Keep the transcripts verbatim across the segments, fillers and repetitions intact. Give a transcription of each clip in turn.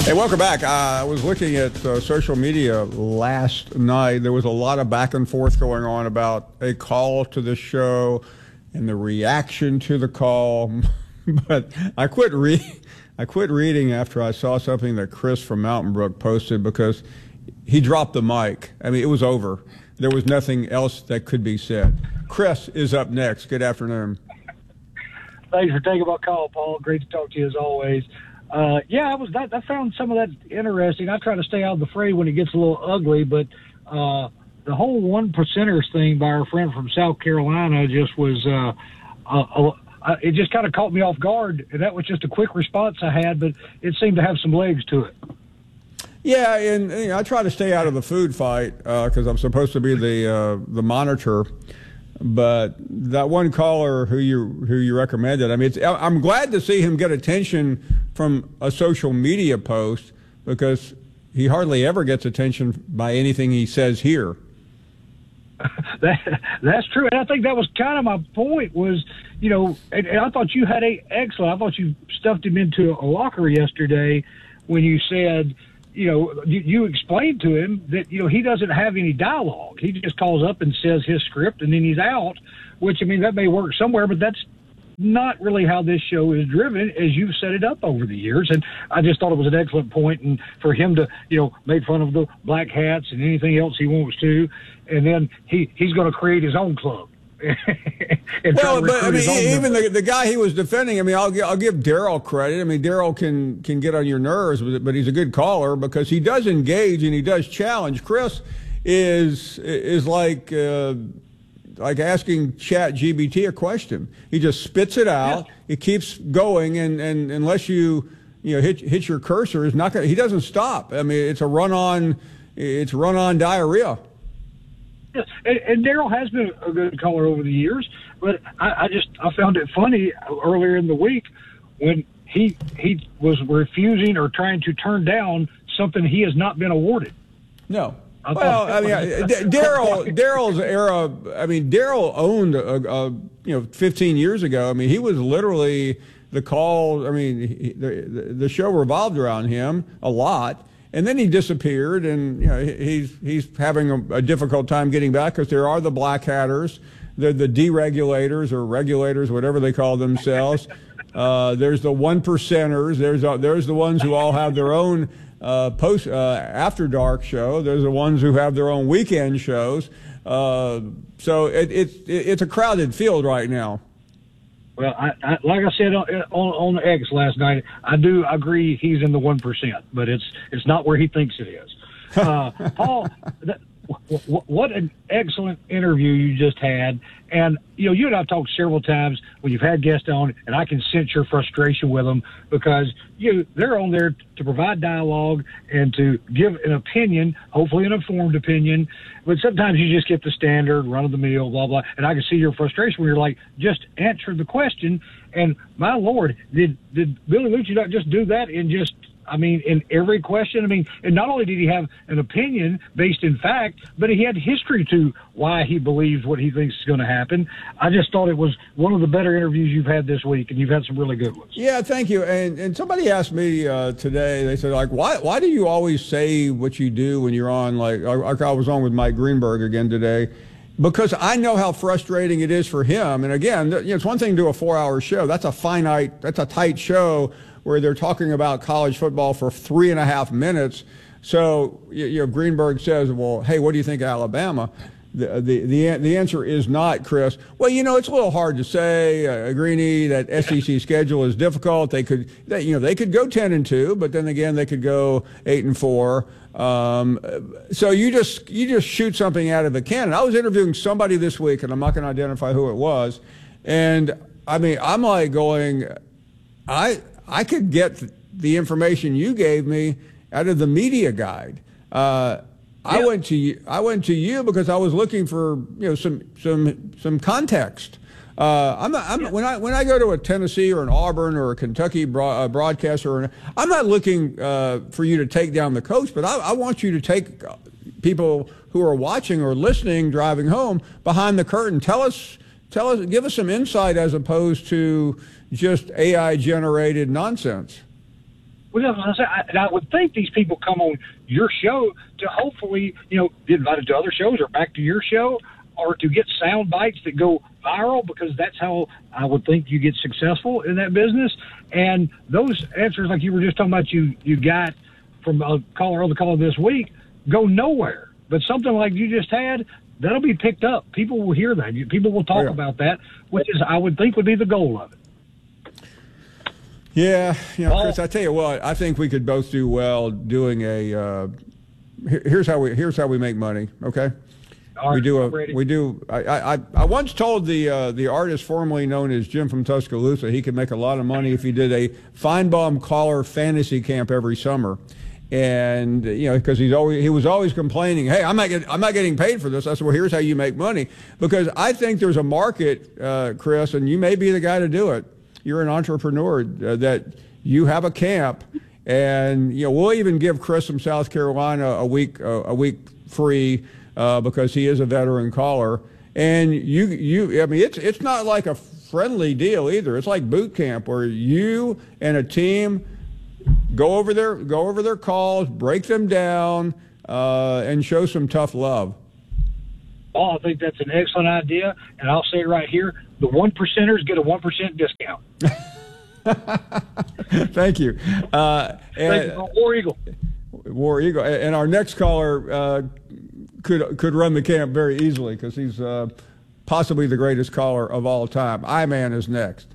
Hey, welcome back. Uh, I was looking at uh, social media last night. There was a lot of back and forth going on about a call to the show and the reaction to the call. But I quit re- I quit reading after I saw something that Chris from Mountain Brook posted because he dropped the mic. I mean, it was over. There was nothing else that could be said. Chris is up next. Good afternoon. Thanks for taking my call, Paul. Great to talk to you as always. Uh, yeah, I was. I, I found some of that interesting. I try to stay out of the fray when it gets a little ugly, but uh, the whole one percenters thing by our friend from South Carolina just was. Uh, uh, uh, it just kind of caught me off guard, and that was just a quick response I had, but it seemed to have some legs to it. Yeah, and you know, I try to stay out of the food fight because uh, I'm supposed to be the uh, the monitor. But that one caller who you who you recommended, I mean, it's, I'm glad to see him get attention from a social media post because he hardly ever gets attention by anything he says here. That, that's true, and I think that was kind of my point. Was you know, and, and I thought you had a excellent. I thought you stuffed him into a locker yesterday when you said. You know, you, you explained to him that, you know, he doesn't have any dialogue. He just calls up and says his script and then he's out, which, I mean, that may work somewhere, but that's not really how this show is driven as you've set it up over the years. And I just thought it was an excellent point, and for him to, you know, make fun of the black hats and anything else he wants to, and then he, he's going to create his own club. Well, but I mean, even the, the guy he was defending, I mean, I'll, I'll give Daryl credit. I mean, Daryl can, can get on your nerves, but he's a good caller because he does engage and he does challenge. Chris is is like uh, like asking Chat G P T a question. He just spits it out. Yeah. It keeps going, and, and unless you you know hit hit your cursor, is not gonna, he doesn't stop. I mean, it's a run on it's run on diarrhea. Yes, and, and Daryl has been a good caller over the years, but I, I just I found it funny earlier in the week when he he was refusing or trying to turn down something he has not been awarded. No. I well, I mean, Daryl Daryl's era. I mean, Daryl owned a, a you know fifteen years ago. I mean, he was literally the call. I mean, he, the the show revolved around him a lot. And then he disappeared, and you know he's he's having a, a difficult time getting back because there are the black hatters, the the deregulators or regulators, whatever they call themselves. Uh, there's the one percenters. There's uh, there's the ones who all have their own uh, post uh, after dark show. There's the ones who have their own weekend shows. Uh, so it, it, it it's a crowded field right now. Well, I, I, like I said on, on, on X last night, I do agree he's in the one percent, but it's it's not where he thinks it is. Uh, Paul, that, w- w- what an excellent interview you just had. And, you know, you and I have talked several times when you've had guests on, and I can sense your frustration with them because you they're on there to provide dialogue and to give an opinion, hopefully an informed opinion. But sometimes you just get the standard, run-of-the-mill, blah, blah. And I can see your frustration when you're like, just answer the question. And, my Lord, did, did Billy Liucci not just do that in just – I mean, in every question, I mean, and not only did he have an opinion based in fact, but he had history to why he believes what he thinks is going to happen. I just thought it was one of the better interviews you've had this week, and you've had some really good ones. Yeah, thank you. And and somebody asked me uh, today, they said, like, why why do you always say what you do when you're on, like, I, I was on with Mike Greenberg again today, because I know how frustrating it is for him. And again, you know, it's one thing to do a four-hour show. That's a finite, that's a tight show where they're talking about college football for three and a half minutes. So, you know, Greenberg says, well, hey, what do you think of Alabama? The, the, the, the answer is not, Chris, well, you know, it's a little hard to say, uh, Greeny, that S E C schedule is difficult. They could, they, you know, they could go ten and two, but then again, they could go eight and four. Um, so you just, you just shoot something out of the cannon. I was interviewing somebody this week, and I'm not going to identify who it was. And I mean, I'm like going, I, I could get the information you gave me out of the media guide. Uh, I yep. went to you, I went to you because I was looking for you know some some some context. Uh, I'm not, I'm, yep. when I when I go to a Tennessee or an Auburn or a Kentucky broad, uh, broadcaster, or an, I'm not looking uh, for you to take down the coach, but I, I want you to take people who are watching or listening, driving home, behind the curtain. Tell us, tell us, give us some insight as opposed to just A I generated nonsense. Well, I, say, I, and I would think these people come on your show to hopefully, you know, get invited to other shows or back to your show, or to get sound bites that go viral, because that's how I would think you get successful in that business. And those answers, like you were just talking about, you you got from a caller on the call this week, go nowhere. But something like you just had, that'll be picked up. People will hear that. People will talk oh, yeah. about that, which is, I would think, would be the goal of it. Yeah, you know, Paul, Chris, I tell you what, I think we could both do well doing a. Uh, here, here's how we here's how we make money. Okay, all right, we do a ready. we do. I, I I once told the uh, the artist formerly known as Jim from Tuscaloosa he could make a lot of money if he did a Feinbaum caller fantasy camp every summer. And you know, because he's always he was always complaining, "Hey, I'm not getting I'm not getting paid for this." I said, "Well, here's how you make money," because I think there's a market, uh, Chris, and you may be the guy to do it. You're an entrepreneur, uh, that you have a camp, and you know we'll even give Chris from South Carolina a week uh, a week free uh, because he is a veteran caller. And you you I mean it's it's not like a friendly deal either. It's like boot camp where you and a team go over their go over their calls, break them down, uh, and show some tough love. Oh, I think that's an excellent idea, and I'll say it right here: the one percenters get a one percent discount. Thank you. Uh, Thank you, War Eagle. War Eagle, and our next caller uh, could could run the camp very easily because he's uh, possibly the greatest caller of all time. I-Man is next.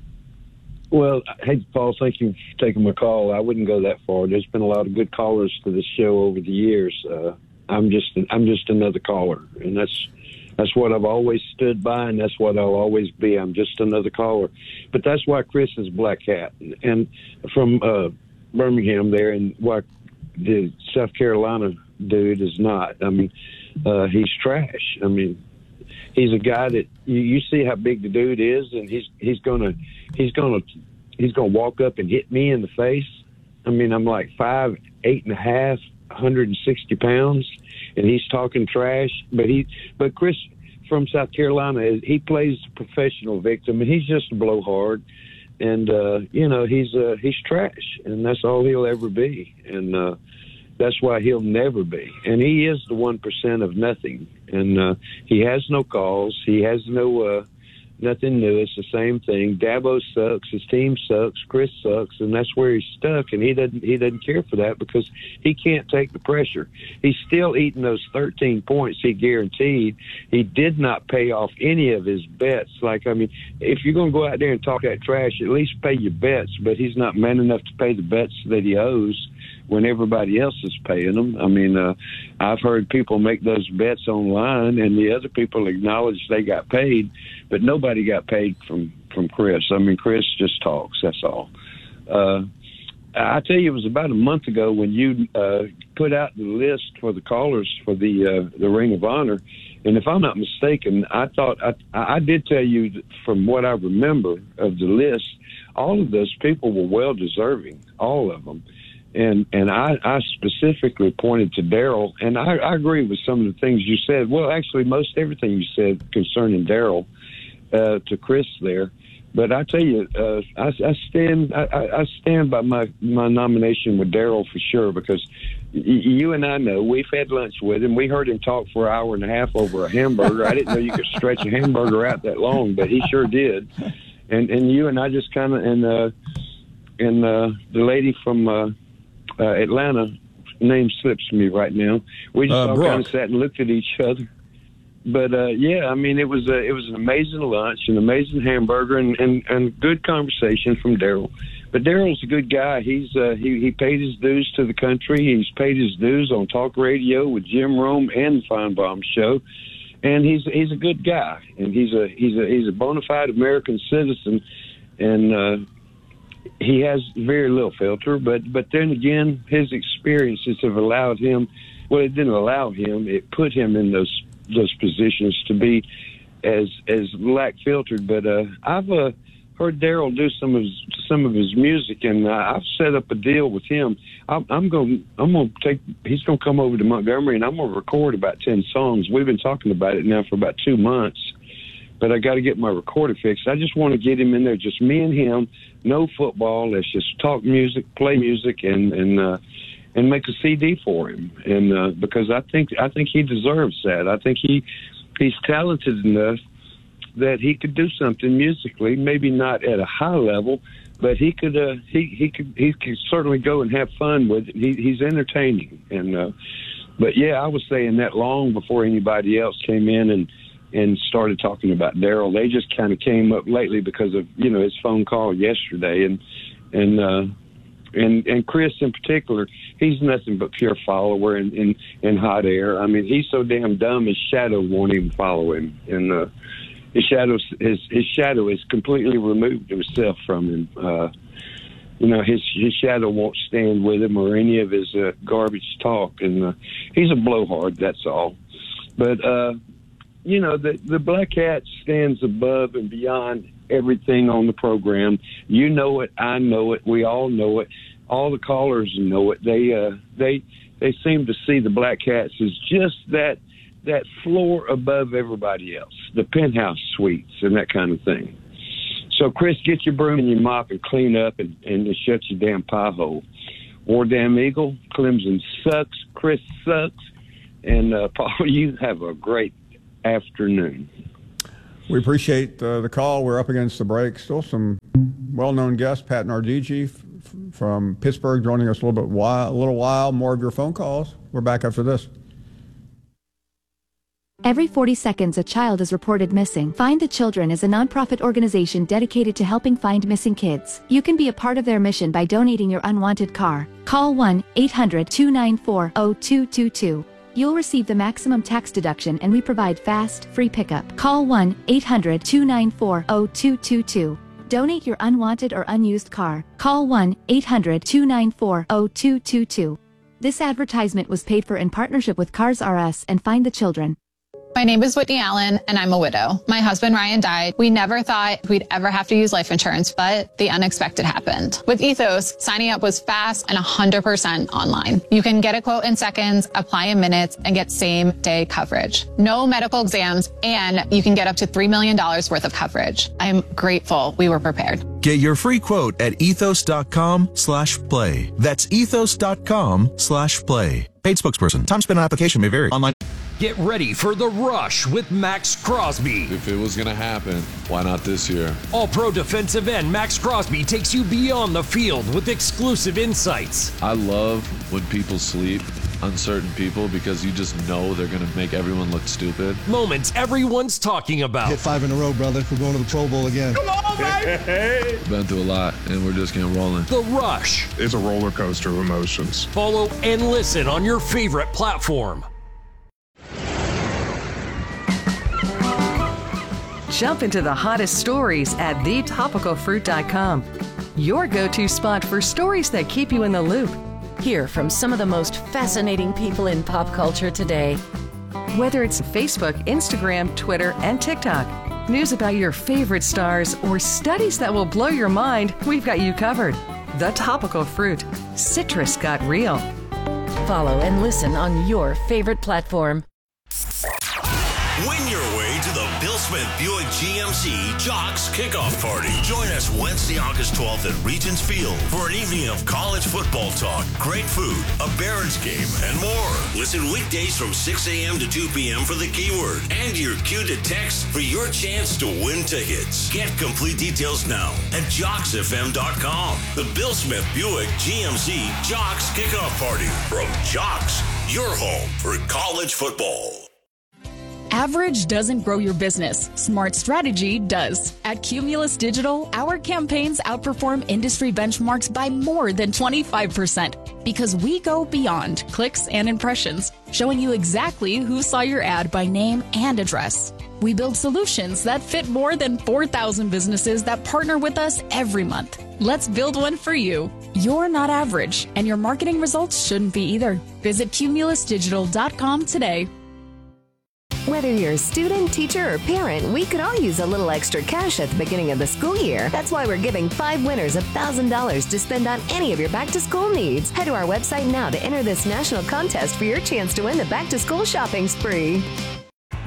Well, hey, Paul, thank you for taking my call. I wouldn't go that far. There's been a lot of good callers to this show over the years. Uh, I'm just I'm just another caller, and that's that's what I've always stood by, and that's what I'll always be. I'm just another caller. But that's why Chris is Black Hat, and from uh, Birmingham there, and why the South Carolina dude is not. I mean, uh, he's trash. I mean, he's a guy that you, you see how big the dude is, and he's he's gonna he's gonna he's gonna walk up and hit me in the face. I mean, I'm like five, eight and a half, one hundred sixty pounds, and he's talking trash. But he, but Chris from South Carolina, he plays the professional victim, and he's just a blowhard. And uh, you know, he's uh, he's trash, and that's all he'll ever be. And uh, that's why he'll never be. And he is the one percent of nothing. And uh, he has no calls. He has no uh, nothing new. It's the same thing. Dabo sucks. His team sucks. Chris sucks, and that's where he's stuck. And he doesn't he doesn't care for that because he can't take the pressure. He's still eating those thirteen points he guaranteed. He did not pay off any of his bets. Like, I mean, if you're going to go out there and talk that trash, at least pay your bets. But he's not man enough to pay the bets that he owes when everybody else is paying them. I mean, uh, I've heard people make those bets online, and the other people acknowledge they got paid, but nobody got paid from, from Chris. I mean, Chris just talks, that's all. Uh, I tell you, it was about a month ago when you uh, put out the list for the callers for the uh, the Ring of Honor, and if I'm not mistaken, I thought I, I did tell you that from what I remember of the list, all of those people were well deserving, all of them. And and I, I specifically pointed to Daryl, and I, I agree with some of the things you said. Well, actually, most everything you said concerning Daryl uh, to Chris there. But I tell you, uh, I, I stand I, I stand by my, my nomination with Daryl for sure, because y- you and I know we've had lunch with him. We heard him talk for an hour and a half over a hamburger. I didn't know you could stretch a hamburger out that long, but he sure did. And and you and I just kind of and uh, and uh, the lady from. Uh, Uh, Atlanta, name slips me right now. We just Uh, all Brooke. kind of sat and looked at each other. But uh, yeah, I mean, it was a, it was an amazing lunch, an amazing hamburger, and, and, and good conversation from Daryl. But Daryl's a good guy. He's uh, he he paid his dues to the country. He's paid his dues on talk radio with Jim Rome and the Feinbaum Show, and he's he's a good guy, and he's a he's a he's a bona fide American citizen, and. Uh, He has very little filter, but but then again, his experiences have allowed him. Well, it didn't allow him; it put him in those those positions to be as as lack filtered. But uh, I've uh, heard Daryl do some of his, some of his music, and uh, I've set up a deal with him. I'm, I'm going I'm going to take. He's going to come over to Montgomery, and I'm going to record about ten songs. We've been talking about it now for about two months. but I got to get my recorder fixed. I just want to get him in there, just me and him, no football. Let's just talk music, play music, and and uh, and make a C D for him. And uh, because I think I think he deserves that. I think he he's talented enough that he could do something musically, maybe not at a high level, but he could uh, he he could he could certainly go and have fun with it. He, he's entertaining, and uh, but yeah, I was saying that long before anybody else came in and and started talking about Daryl. They just kind of came up lately because of you know his phone call yesterday, and and uh, and and Chris in particular. He's nothing but pure follower in in, in hot air. I mean, he's so damn dumb. His shadow won't even follow him, and. Uh, His shadow, his his shadow is completely removed himself from him. Uh, you know, his his shadow won't stand with him or any of his uh, garbage talk, and uh, he's a blowhard. That's all. But uh, you know, the the Black Hat stands above and beyond everything on the program. You know it. I know it. We all know it. All the callers know it. They uh, they they seem to see the Black Hats as just that. that floor above everybody else, the penthouse suites and that kind of thing. So, Chris, get your broom and your mop and clean up and, and shut your damn pie hole. War Damn Eagle, Clemson sucks, Chris sucks, and uh, Paul, you have a great afternoon. We appreciate uh, the call. We're up against the break. Still some well-known guests, Pat Nardigi f- from Pittsburgh, joining us a little bit while, a little while. More of your phone calls. We're back after this. Every forty seconds, a child is reported missing. Find the Children is a nonprofit organization dedicated to helping find missing kids. You can be a part of their mission by donating your unwanted car. Call one eight hundred two nine four zero two two two. You'll receive the maximum tax deduction, and we provide fast, free pickup. Call one eight hundred two nine four zero two two two. Donate your unwanted or unused car. Call one eight hundred two nine four zero two two two. This advertisement was paid for in partnership with Cars R Us and Find the Children. My name is Whitney Allen, and I'm a widow. My husband, Ryan, died. We never thought we'd ever have to use life insurance, but the unexpected happened. With Ethos, signing up was fast and one hundred percent online. You can get a quote in seconds, apply in minutes, and get same-day coverage. No medical exams, and you can get up to three million dollars worth of coverage. I'm grateful we were prepared. Get your free quote at ethos.com slash play. That's ethos.com slash play. Paid spokesperson. Time spent on application may vary. Online. Get ready for The Rush with Max Crosby. If it was going to happen, why not this year? All-Pro defensive end Max Crosby takes you beyond the field with exclusive insights. I love when people sleep on certain people because you just know they're going to make everyone look stupid. Moments everyone's talking about. Hit five in a row, brother. We're going to the Pro Bowl again. Come on, baby! Been through a lot, and we're just getting rolling. The Rush. It's a roller coaster of emotions. Follow and listen on your favorite platform. Jump into the hottest stories at the topical fruit dot com. Your go-to spot for stories that keep you in the loop. Hear from some of the most fascinating people in pop culture today. Whether it's Facebook, Instagram, Twitter, and TikTok, news about your favorite stars, or studies that will blow your mind, we've got you covered. The Topical Fruit. Citrus got real. Follow and listen on your favorite platform. Win your way to the Bill Smith Buick G M C Jocks Kickoff Party. Join us Wednesday, August twelfth at Regents Field for an evening of college football talk, great food, a Barons game, and more. Listen weekdays from six a.m. to two p.m. for the keyword and your cue to text for your chance to win tickets. Get complete details now at jocks f m dot com. The Bill Smith Buick G M C Jocks Kickoff Party from Jocks, your home for college football. Average doesn't grow your business. Smart strategy does. At Cumulus Digital, our campaigns outperform industry benchmarks by more than twenty-five percent because we go beyond clicks and impressions, showing you exactly who saw your ad by name and address. We build solutions that fit more than four thousand businesses that partner with us every month. Let's build one for you. You're not average, and your marketing results shouldn't be either. Visit cumulus digital dot com today. Whether you're a student, teacher, or parent, we could all use a little extra cash at the beginning of the school year. That's why we're giving five winners one thousand dollars to spend on any of your back-to-school needs. Head to our website now to enter this national contest for your chance to win the back-to-school shopping spree.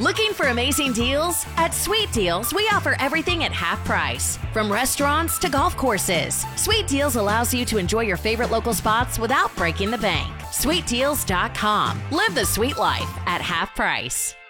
Looking for amazing deals? At Sweet Deals, we offer everything at half price. From restaurants to golf courses, Sweet Deals allows you to enjoy your favorite local spots without breaking the bank. sweet deals dot com. Live the sweet life at half price.